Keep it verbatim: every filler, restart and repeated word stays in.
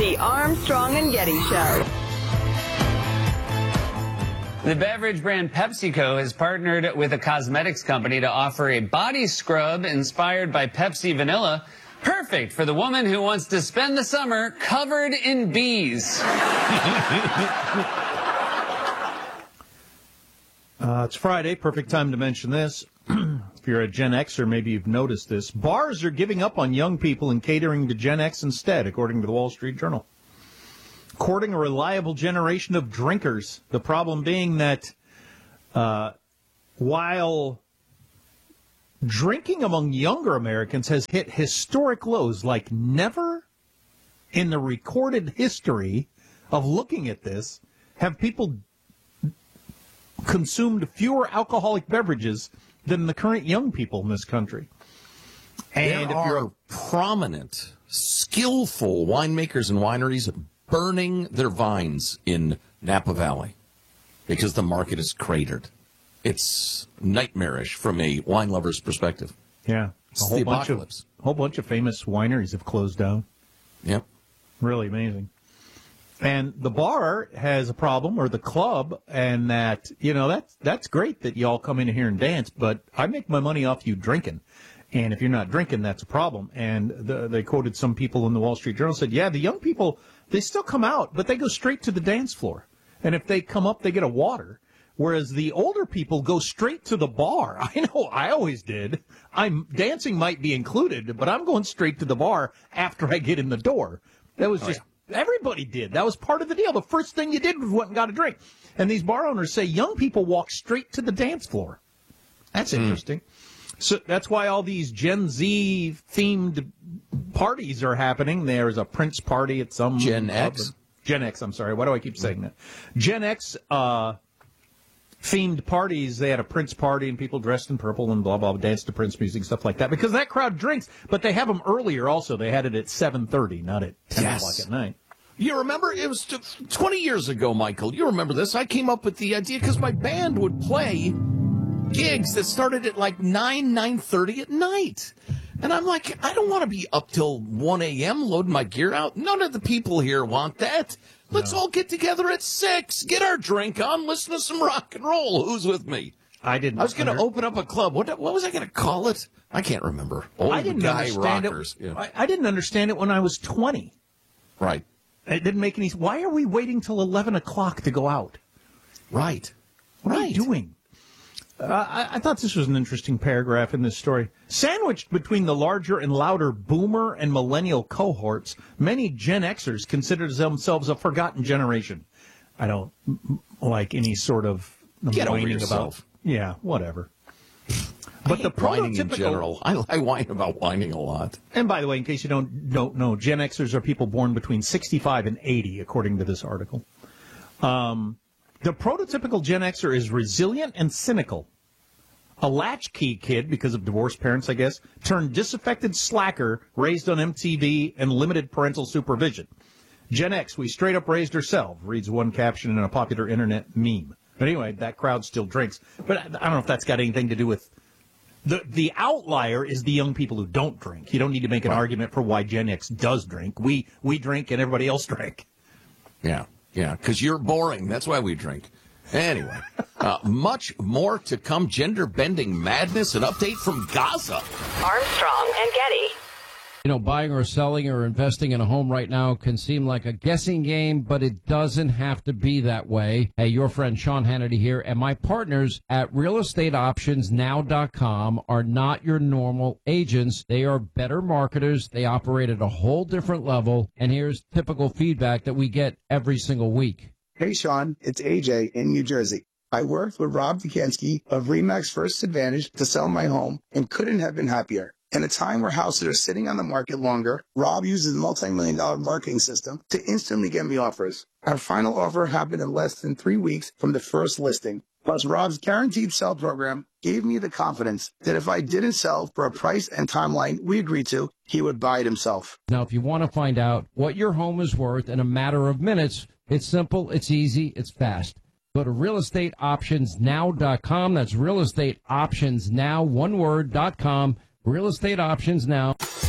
The Armstrong and Getty Show. The beverage brand PepsiCo has partnered with a cosmetics company to offer a body scrub inspired by Pepsi Vanilla, perfect for the woman who wants to spend the summer covered in bees. Uh, it's Friday, perfect time to mention this. If you're a Gen Xer, maybe you've noticed this. Bars are giving up on young people and catering to Gen X instead, according to the Wall Street Journal. Courting a reliable generation of drinkers. The problem being that uh, while drinking among younger Americans has hit historic lows like never in the recorded history of looking at this, have people consumed fewer alcoholic beverages than the current young people in this country. And there if you're are prominent, skillful winemakers and wineries burning their vines in Napa Valley because the market is cratered. It's nightmarish from a wine lover's perspective. Yeah. It's a whole the bunch apocalypse. Of, a whole bunch of famous wineries have closed down. Yep. Really amazing. And the bar has a problem, or the club, and that, you know, that's, that's great that y'all come in here and dance, but I make my money off you drinking. And if you're not drinking, that's a problem. And the, they quoted some people in the Wall Street Journal, said, yeah, the young people, they still come out, but they go straight to the dance floor. And if they come up, they get a water. Whereas the older people go straight to the bar. I know, I always did. I'm dancing might be included, but I'm going straight to the bar after I get in the door. That was just... Oh, yeah. Everybody did. That was part of the deal. The first thing you did was went and got a drink. And these bar owners say young people walk straight to the dance floor. That's interesting. Mm. So that's why all these Gen Z themed parties are happening. There's a Prince party at some Gen X. Gen X. I'm sorry. Why do I keep saying that? Gen X uh, themed parties. They had a Prince party and people dressed in purple and blah blah, blah dance to Prince music, stuff like that. Because that crowd drinks, but they have them earlier. Also, they had it at seven thirty, not at ten yes. o'clock at night. You remember, it was twenty years ago, Michael. You remember this. I came up with the idea because my band would play gigs that started at like nine, nine thirty at night. And I'm like, I don't want to be up till one a.m. loading my gear out. None of the people here want that. Let's no. all get together at six, get our drink on, listen to some rock and roll. Who's with me? I didn't. I was going to under- open up a club. What what was I going to call it? I can't remember. Old I didn't guy understand rockers. it. Yeah. I, I didn't understand it when I was twenty. Right. It didn't make any. Why are we waiting till eleven o'clock to go out? Right. What right. are you doing? Uh, I, I thought this was an interesting paragraph in this story. Sandwiched between the larger and louder boomer and millennial cohorts, many Gen Xers consider themselves a forgotten generation. I don't like any sort of Get over whining yourself. about. Yeah, whatever. But the whining in general, I, I whine about whining a lot. And by the way, in case you don't don't know, Gen Xers are people born between sixty-five and eighty, according to this article. Um, the prototypical Gen Xer is resilient and cynical. A latchkey kid, because of divorced parents, I guess, turned disaffected slacker raised on M T V and limited parental supervision. Gen X, we straight up raised ourselves, reads one caption in a popular internet meme. But anyway, that crowd still drinks. But I don't know if that's got anything to do with... The the outlier is the young people who don't drink. You don't need to make an right. argument for why Gen X does drink. We we drink and everybody else drink. Yeah, yeah, because you're boring. That's why we drink. Anyway, uh, much more to come. Gender-bending madness, an update from Gaza. Armstrong and Getty. You know, buying or selling or investing in a home right now can seem like a guessing game, but it doesn't have to be that way. Hey, your friend Sean Hannity here, and my partners at real estate options now dot com are not your normal agents. They are better marketers. They operate at a whole different level, and here's typical feedback that we get every single week. Hey, Sean, it's A J in New Jersey. I worked with Rob Dukansky of RE/MAX First Advantage to sell my home and couldn't have been happier. In a time where houses are sitting on the market longer, Rob uses a multi-million dollar marketing system to instantly get me offers. Our final offer happened in less than three weeks from the first listing. Plus, Rob's guaranteed sell program gave me the confidence that if I didn't sell for a price and timeline we agreed to, he would buy it himself. Now, if you want to find out what your home is worth in a matter of minutes, it's simple, it's easy, it's fast. Go to real estate options now dot com. That's real estate options now, one word, dot com. Real Estate Options Now.